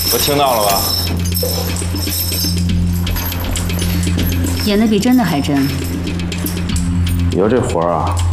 我听到了吧？ 演的比真的还真。 以后这活儿啊，